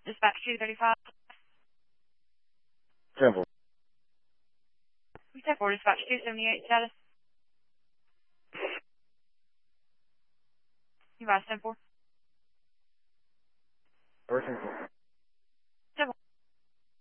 Dispatch 235. 10-4. We said 4 Dispatch 278 status. You guys 10-4.